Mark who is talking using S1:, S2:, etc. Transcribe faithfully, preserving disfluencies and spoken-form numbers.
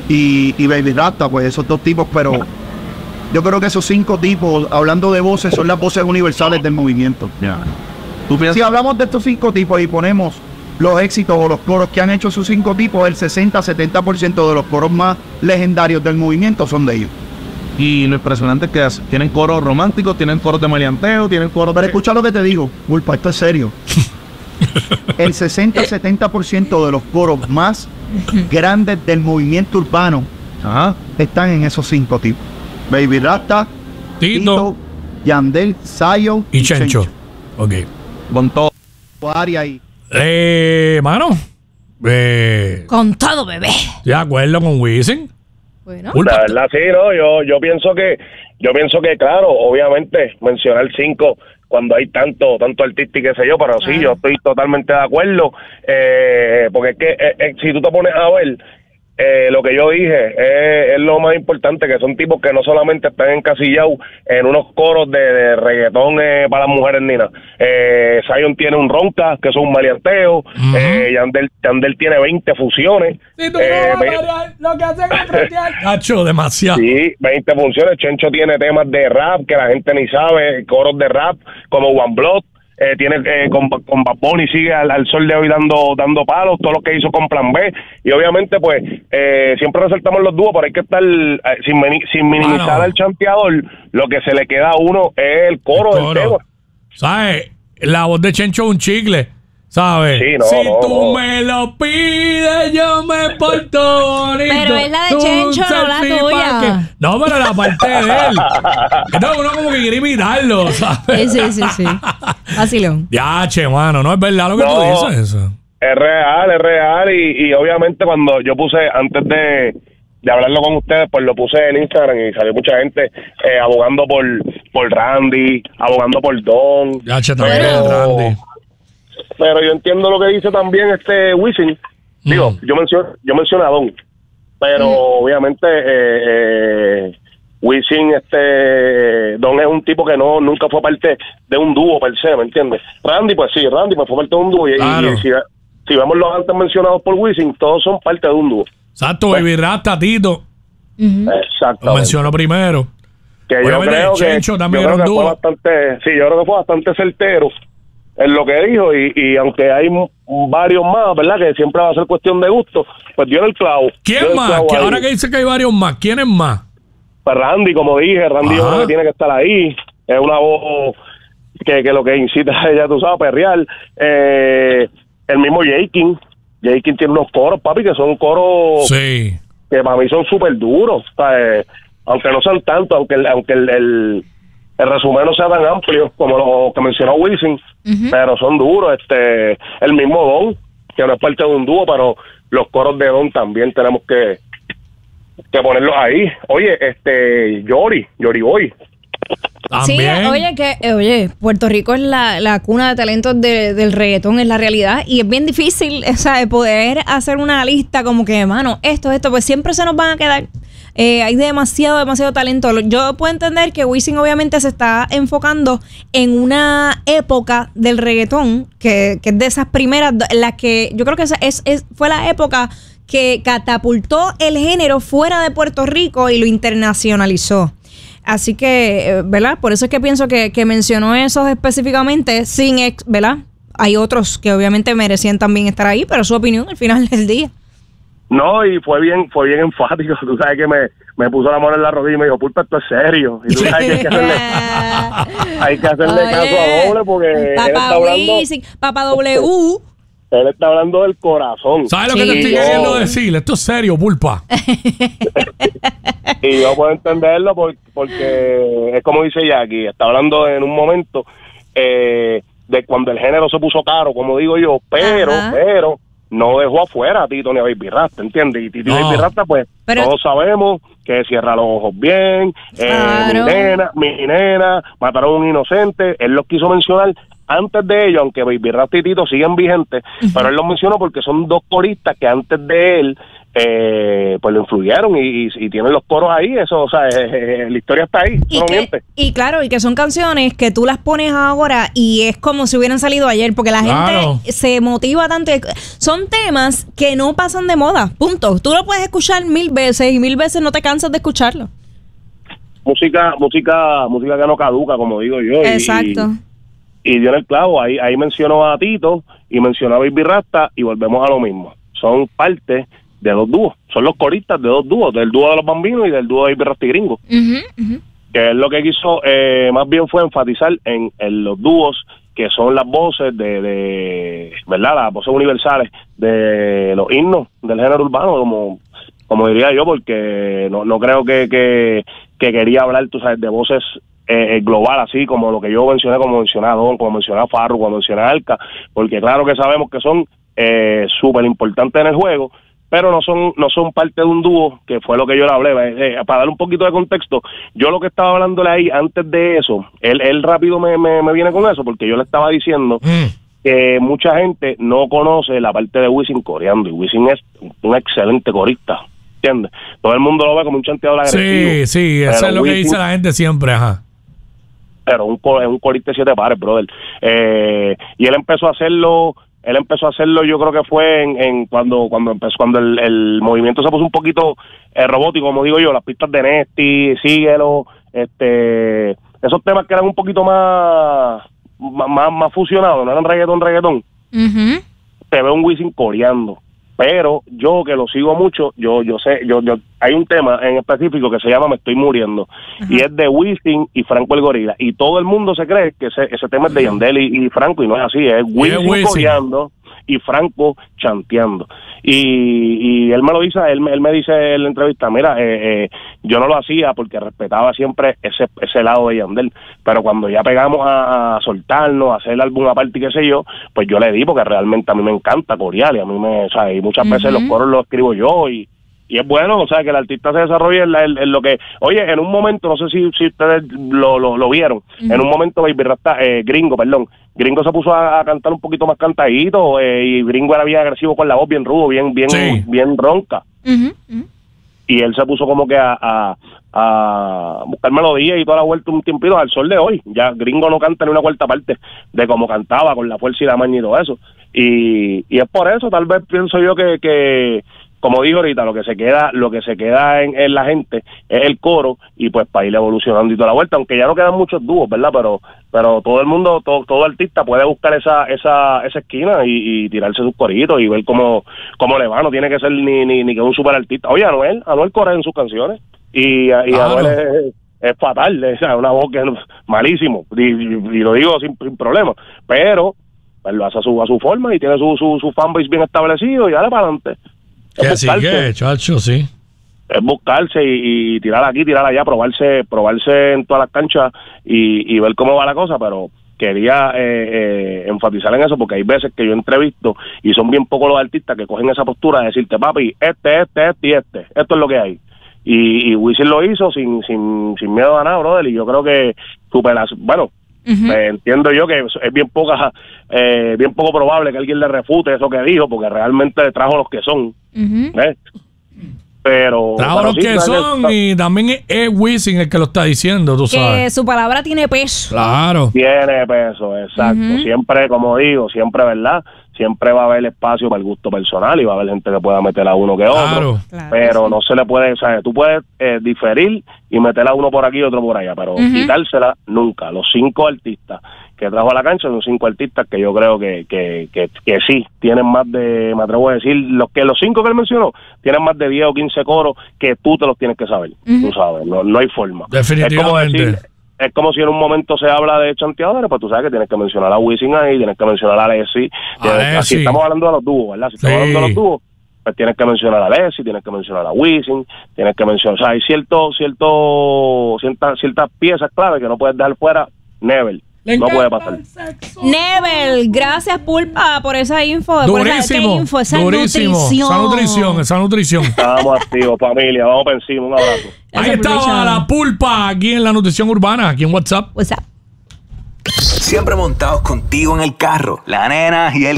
S1: y, y Baby Rasta, pues esos dos tipos, pero yo creo que esos cinco tipos, hablando de voces, son las voces universales del movimiento.
S2: Ya. ¿Tú piensas?
S1: Si hablamos de estos cinco tipos y ponemos los éxitos o los coros que han hecho esos cinco tipos, el sesenta a setenta por ciento de los coros más legendarios del movimiento son de ellos.
S2: Y lo impresionante es que hacen. Tienen coros románticos, tienen coros de maleanteo, tienen coros
S1: Pero
S2: de...
S1: escucha lo que te digo, Pulpa, esto es serio. El sesenta a setenta por ciento de los coros más grandes del movimiento urbano
S2: Ajá.
S1: están en esos cinco tipos. Baby Rasta,
S3: Tito,
S1: Tito, Yandel, Zion
S3: y Chencho. Ok.
S2: Con todo.
S1: Aria y
S3: Eh, mano. Eh,
S4: Con todo, bebé.
S3: ¿de acuerdo con Wisin?
S4: Bueno.
S3: Pulpa,
S5: La verdad, sí, no, yo, yo pienso que, yo pienso que, claro, obviamente, mencionar cinco cuando hay tanto, tanto artista y qué sé yo, pero sí,
S4: Claro.
S5: yo estoy totalmente de acuerdo, eh, porque es que eh, eh, si tú te pones a ver, eh, lo que yo dije eh, es lo más importante, que son tipos que no solamente están encasillados en unos coros de, de reggaetón eh, para las mujeres ni nada. Eh, Zion tiene un ronca, que es un maleanteo,
S3: Ujú.
S5: eh, Yandel, Yandel tiene veinte fusiones.
S3: Si tú
S5: eh,
S3: no vas a variar, lo que hacen es frontear. Cacho, demasiado.
S5: Sí, veinte funciones. Chencho tiene temas de rap que la gente ni sabe, coros de rap como One Blood. Eh, tiene eh, con, con Bad Bunny sigue al, al sol de hoy dando dando palos, todo lo que hizo con Plan B. Y obviamente, pues, eh, siempre resaltamos los dúos, pero hay que estar, eh, sin, mini- sin minimizar
S3: Mano.
S5: al chanteador, lo que se le queda a uno es el coro,
S3: El
S5: del tema.
S3: coro. ¿Sabes? La voz de Chencho es un chicle. ¿Sabes?
S5: Sí, no,
S3: si
S5: no,
S3: tú
S5: no.
S3: me lo pides, yo me porto bonito.
S4: Pero es la de
S3: Tú
S4: Chencho, no la
S3: selfie
S4: tuya.
S3: pa' que- No, pero la parte de él. Entonces uno como que quiere imitarlo, ¿sabes?
S4: Sí, sí, sí, sí. Vacilón.
S3: Ya, che, mano, no es verdad lo que
S5: No.
S3: tú dices eso.
S5: Es real, es real. Y, y obviamente cuando yo puse, antes de, de hablarlo con ustedes, pues lo puse en Instagram y salió mucha gente eh, abogando por, por Randy, abogando por Don.
S3: Ya, che, también,
S5: Pero-
S3: Randy.
S5: Pero yo entiendo lo que dice también este Wisin. Digo,
S3: Mm.
S5: yo menciono, yo menciono a Don, pero obviamente eh, eh, Wisin, este, Don es un tipo que no nunca fue parte de un dúo per se, ¿me entiendes? Randy, pues sí, Randy pues fue parte de un dúo y,
S3: Claro.
S5: y si, si vemos los antes mencionados por Wisin, todos son parte de un dúo.
S3: Exacto, Baby Rasta, Tito. Lo
S5: Exacto.
S3: mencionó primero.
S5: Que yo
S3: Obviamente,
S5: creo que,
S3: Chencho
S5: yo
S3: también
S5: creo
S3: era un
S5: que fue
S3: dúo.
S5: bastante, sí, yo creo que fue bastante certero en lo que dijo y, y aunque hay m- varios más, ¿verdad? Que siempre va a ser cuestión de gusto, pues dio en el clavo. dio en
S3: ¿Quién
S5: el
S3: más?
S5: clavo
S3: Que
S5: ahí.
S3: ahora que dice que hay varios más, ¿quién es más?
S5: Pues Randy, como dije, Randy yo
S3: Ajá.
S5: creo que tiene que estar ahí. Es una voz que, que lo que incita a ella, tú sabes, a perrear. Eh, el mismo J-King. J-King tiene unos coros, papi, que son coros
S3: Sí.
S5: que para mí son súper duros. O sea, eh, aunque no sean tanto, aunque el, aunque el, el, el resumen no sea tan amplio como lo que mencionó Wisin, pero son duros. Este, el mismo Don, que no es parte de un dúo, pero los coros de Don también tenemos que que ponerlos ahí. Oye, este, Yori, Yori Boy.
S3: También.
S4: Sí, oye, que eh, oye, Puerto Rico es la, la cuna de talentos de- del reggaetón, es la realidad, y es bien difícil, o sea, de poder hacer una lista como que, mano, esto, esto, pues siempre se nos van a quedar. Eh, hay demasiado, demasiado talento. Yo puedo entender que Wisin obviamente se está enfocando en una época del reggaetón que, que es de esas primeras, las que yo creo que esa es, es, fue la época que catapultó el género fuera de Puerto Rico y lo internacionalizó. Así que, eh, ¿verdad? Por eso es que pienso que, que mencionó esos específicamente sin ex, ¿verdad? Hay otros que obviamente merecían también estar ahí, pero su opinión al final del día.
S5: No, y fue bien, fue bien enfático. Tú sabes que me, me puso la mano en la rodilla y me dijo, Pulpa, esto es serio. Y tú sabes que hay que hacerle, hay que hacerle
S4: Oye,
S5: caso a Doble porque él
S4: Papá
S5: está hablando,
S4: Wisin, Papá W.
S5: él está hablando del corazón.
S3: ¿Sabes lo que
S4: Sí.
S3: te estoy
S5: Y yo-
S3: queriendo decir? Esto es serio, Pulpa.
S5: Y yo puedo entenderlo por- porque es como dice Jackie, está hablando en un momento eh, de cuando el género se puso caro, como digo yo, pero,
S4: Ajá.
S5: pero no dejó afuera a Tito ni a Baby Rasta, ¿entiendes? Y Tito y
S3: No.
S5: Baby Rasta, pues
S4: Pero-
S5: todos sabemos que cierra los ojos bien, eh,
S4: Claro.
S5: mi nena, mi nena, mataron a un inocente, él los quiso mencionar antes de ellos, aunque Baby Rasta y Tito siguen vigentes, uh-huh. pero él los mencionó porque son dos coristas que antes de él eh, pues lo influyeron y, y, y tienen los coros ahí, eso, o sea, eh, eh, la historia está ahí,
S4: y,
S5: no
S4: que,
S5: miente.
S4: Y claro, y que son canciones que tú las pones ahora y es como si hubieran salido ayer, porque la
S3: claro.
S4: gente se motiva tanto. Son temas que no pasan de moda, punto. Tú lo puedes escuchar mil veces y mil veces no te cansas de escucharlo.
S5: Música, música, música que no caduca, como digo yo.
S4: Exacto.
S5: Y, y dio en el clavo, ahí, ahí mencionó a Tito y mencionó a Baby Rasta y volvemos a lo mismo. Son parte de dos dúos, son los coristas de dos dúos, del dúo de los Bambinos y del dúo de Baby Rasta y Gringo.
S4: Uh-huh, uh-huh.
S5: Que es lo que quiso, eh, más bien fue enfatizar en, en los dúos que son las voces de, de, ¿verdad? Las voces universales de los himnos del género urbano, como, como diría yo, porque no, no creo que, que, que quería hablar, tú sabes, de voces eh, global, así como lo que yo mencioné, como mencioné a Don, como mencioné a Farru, como mencioné a Alca, porque claro que sabemos que son eh, súper importantes en el juego, pero no son no son parte de un dúo, que fue lo que yo le hablé. Eh, para darle un poquito de contexto, yo lo que estaba hablándole ahí antes de eso, él, él rápido me, me, me viene con eso, porque yo le estaba diciendo mm. que mucha gente no conoce la parte de Wisin coreando, y Wisin es un excelente corista, ¿entiendes? Todo el mundo lo ve como un chanteador agresivo.
S3: Sí, sí, eso es lo Wisin, que dice la gente siempre, ajá.
S5: Pero un, es un corista de siete pares, brother. Eh, y él empezó a hacerlo... Él empezó a hacerlo, yo creo que fue en, en cuando cuando empezó cuando el, el movimiento se puso un poquito eh, robótico, como digo yo, las pistas de Nesty, Síguelo, este, esos temas que eran un poquito más más, más fusionados, no eran reggaetón, reggaetón. Uh-huh. Te veo un Wisin coreando, pero yo que lo sigo mucho, yo yo sé, yo yo hay un tema en específico que se llama Me Estoy Muriendo, uh-huh. y es de Wisin y Franco el Gorila, y todo el mundo se cree que ese, ese tema es de Yandel y, y Franco, y no es así, es Wisin, Wisin coreando y Franco chanteando, y, y él me lo dice, él, él me dice en la entrevista, mira, eh, eh, yo no lo hacía porque respetaba siempre ese ese lado de Yandel, pero cuando ya pegamos a, a soltarnos, a hacer el álbum aparte y qué sé yo, pues yo le di, porque realmente a mí me encanta corear, y a mí me, o sea, y muchas uh-huh. veces los coros los escribo yo, y Y es bueno, o sea, que el artista se desarrolle en, la, en, en lo que... Oye, en un momento, no sé si, si ustedes lo, lo, lo vieron, uh-huh. en un momento Baby Rasta, eh, Gringo, perdón, Gringo se puso a, a cantar un poquito más cantadito, eh, y Gringo era bien agresivo con la voz, bien rudo, bien bien sí. bien ronca. Uh-huh. Uh-huh. Y él se puso como que a, a, a buscar melodía y toda la vuelta un tiempito al sol de hoy. Ya Gringo no canta ni una cuarta parte de como cantaba, con la fuerza y la maña y todo eso. Y, y es por eso, tal vez pienso yo que... que como dijo ahorita, lo que se queda, lo que se queda en, en la gente es el coro, y pues para ir evolucionando y toda la vuelta, aunque ya no quedan muchos dúos, ¿verdad? Pero pero todo el mundo, todo, todo artista puede buscar esa esa esa esquina y, y tirarse sus coritos y ver cómo, cómo le va. No tiene que ser ni ni, ni que un super artista. Oye, Anuel, Anuel corea en sus canciones, y, y ah, Anuel no. es, es fatal, es una voz que es malísimo, y, y, y lo digo sin, sin problema, pero pues lo hace a su, a su forma y tiene su, su, su fanbase bien establecido y dale para adelante.
S3: Que así que, chacho, sí.
S5: Es buscarse y, y tirar aquí, tirar allá, probarse probarse en todas las canchas y, y ver cómo va la cosa, pero quería eh, eh, enfatizar en eso, porque hay veces que yo entrevisto y son bien pocos los artistas que cogen esa postura de decirte, papi, este, este, este y este, esto es lo que hay. Y, y Wisin lo hizo sin, sin, sin miedo a nada, brother, y yo creo que superas, bueno, Uh-huh. Eh, entiendo yo que es bien poca, eh, bien poco probable que alguien le refute eso que dijo, porque realmente trajo los que son. Uh-huh. ¿eh? Pero
S3: trajo
S5: pero
S3: los
S5: sí,
S3: que son que... y también es, es Wisin el que lo está diciendo, tú
S4: que
S3: sabes.
S4: Que su palabra tiene peso.
S3: Claro.
S5: Tiene peso, exacto. Uh-huh. Siempre, como digo, siempre, ¿verdad? Siempre va a haber espacio para el gusto personal y va a haber gente que pueda meter a uno que otro, claro. Claro, pero sí. no se le puede, o sea, tú puedes eh, diferir y meter a uno por aquí y otro por allá, pero uh-huh. quitársela nunca. Los cinco artistas que trajo a la cancha son cinco artistas que yo creo que que, que que sí tienen más de, me atrevo a decir, los que los cinco que él mencionó tienen más de diez o quince coros que tú te los tienes que saber, uh-huh. tú sabes, no, no hay forma.
S3: Definitivamente.
S5: Es como decir, es como si en un momento se habla de chanteadores, pues tú sabes que tienes que mencionar a Wisin ahí, tienes que mencionar a Alessi. Así estamos hablando de los dúos, ¿verdad? Si estamos sí. hablando de los dúos, pues tienes que mencionar a Alessi, tienes que mencionar a Wisin, tienes que mencionar, o sea, hay cierto, cierto, ciertas, ciertas piezas clave que no puedes dejar fuera, never. No puede pasar.
S4: Never, gracias Pulpa por esa info.
S3: Durísimo,
S4: por esa, info, esa
S3: durísimo.
S4: nutrición.
S3: Esa nutrición, esa nutrición.
S5: Estamos activos, familia, vamos por encima, un abrazo.
S3: Ahí estaba la Pulpa aquí en la Nutrición Urbana, aquí en WhatsApp.
S4: WhatsApp.
S6: siempre montados contigo en el carro, la nena y el